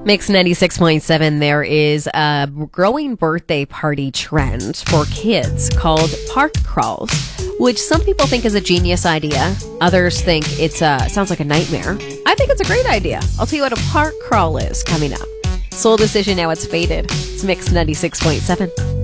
Mix 96.7, there is a growing birthday party trend for kids called park crawls, which some people think is a genius idea. Others think sounds like a nightmare. I think it's a great idea. I'll tell you what a park crawl is coming up. Soul Decision, now it's Faded. It's Mix 96.7.